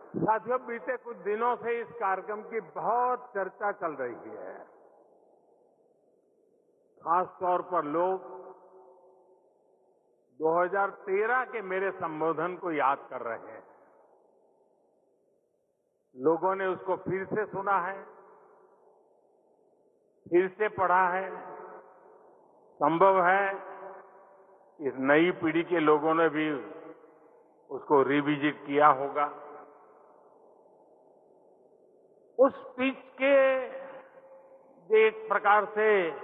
साथियों, बीते कुछ दिनों से इस कार्यक्रम की बहुत चर्चा चल रही है। खासतौर पर लोग 2013 के मेरे संबोधन को याद कर रहे हैं। लोगों ने उसको फिर से सुना है, फिर से पढ़ा है। संभव है इस नई पीढ़ी के लोगों ने भी उसको रिविजिट किया होगा। उस स्पीच के एक प्रकार से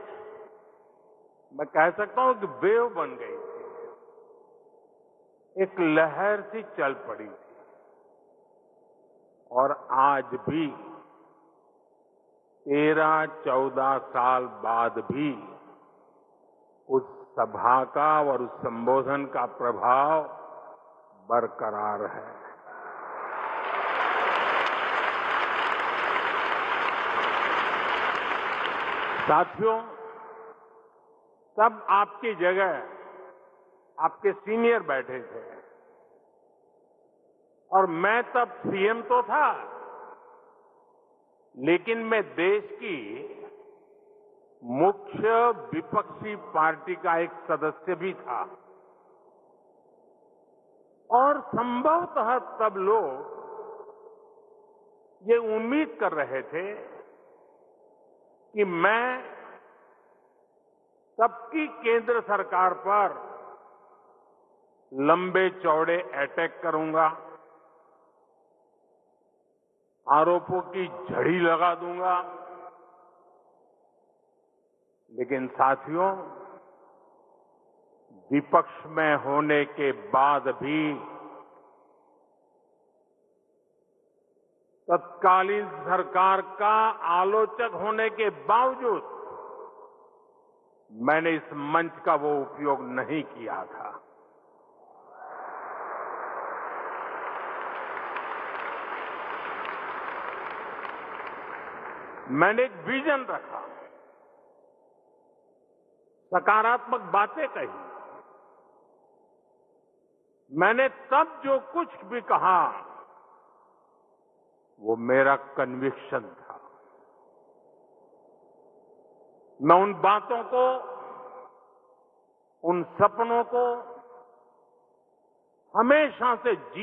मैं कह सकता हूं कि वेव बन गई थी, एक लहर सी चल पड़ी थी। और आज भी 13-14 साल बाद भी उस सभा का और उस संबोधन का प्रभाव बरकरार है। साथियों, तब आपकी जगह आपके सीनियर बैठे थे और मैं तब सीएम तो था, लेकिन मैं देश की मुख्य विपक्षी पार्टी का एक सदस्य भी था। और संभवतः तब लोग ये उम्मीद कर रहे थे कि मैं सबकी केंद्र सरकार पर लंबे चौड़े अटैक करूंगा, आरोपों की झड़ी लगा दूंगा। लेकिन साथियों, विपक्ष में होने के बाद भी तत्कालीन सरकार का आलोचक होने के बावजूद मैंने इस मंच का वो उपयोग नहीं किया था। मैंने एक विजन रखा, सकारात्मक बातें कही। मैंने तब जो कुछ भी कहा वो मेरा कन्विक्शन था। मैं उन बातों को, उन सपनों को हमेशा से